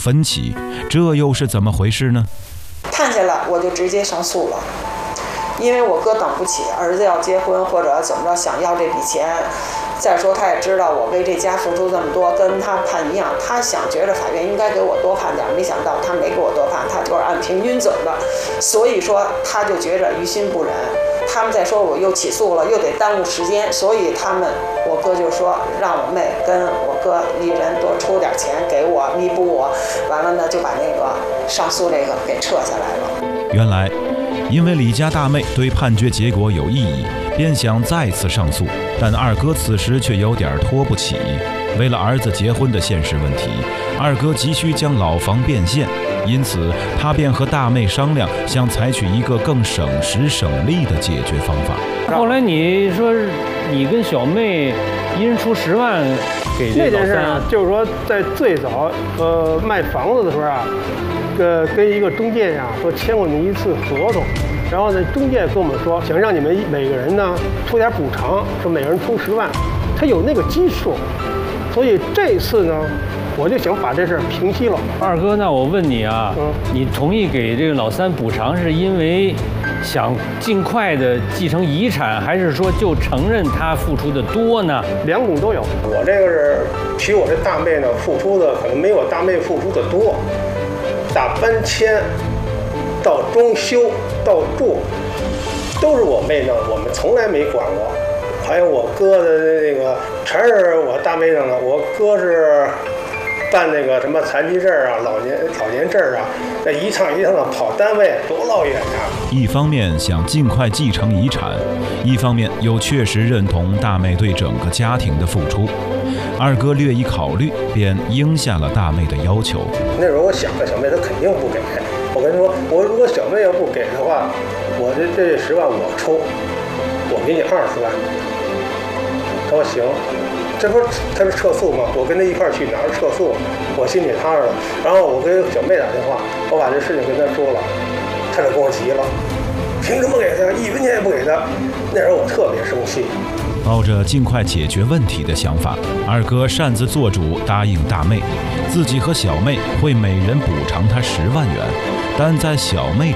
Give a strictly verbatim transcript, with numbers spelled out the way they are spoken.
分歧，这又是怎么回事呢？ 判下来我就直接上诉了，因为我哥等不起，儿子要结婚或者怎么着想要这笔钱。再说他也知道我为这家付出这么多，跟他判一样，他想觉得法院应该给我多判点，没想到他没给我多判，他就是按平均走的，所以说他就觉着于心不忍。他们再说我又起诉了，又得耽误时间，所以他们我哥就说让我妹跟我哥一人多出点钱给我弥补我，完了呢就把那个上诉这个给撤下来了。 原来因为李家大妹对判决结果有异议，便想再次上诉，但二哥此时却有点拖不起。为了儿子结婚的现实问题，二哥急需将老房变现，因此他便和大妹商量，想采取一个更省时省力的解决方法。 后来你说你跟小妹一人出十万给这那件事啊，就是说在最早呃卖房子的时候啊，呃跟一个中介呀、啊、说签过那么一次合同。然后呢，中介跟我们说，想让你们每个人呢出点补偿，说每个人出十万，他有那个基数，所以这次呢，我就想把这事儿平息了。 二哥，那我问你啊， 嗯、 你同意给这个老三补偿，是因为想尽快的继承遗产，还是说就承认他付出的多呢？ 两种都有。我这个是比我这大妹呢付出的可能没我大妹付出的多，打搬迁到装修到住，都是我妹弄，我们从来没管过。还有我哥的那个，全是我大妹弄的。我哥是办那个什么残疾证啊、老年老年证啊，那一趟一趟的跑单位，多老远呀！ 一方面想尽快继承遗产，一方面又确实认同大妹对整个家庭的付出。二哥略一考虑，便应下了大妹的要求。 那时候我想着小妹她肯定不给。我跟你说，我如果小妹要不给的话，我这这十万我出，我给你二十万。他说行，这不是他是撤诉吗？我跟他一块儿去拿着撤诉，我心里踏实了。然后我跟小妹打电话，我把这事情跟他说了，他就跟我急了，凭什么给他？一分钱也不给他。那时候我特别生气。 抱着尽快解决问题的想法，二哥擅自做主，答应大妹，自己和小妹会每人补偿她十万元，但在小妹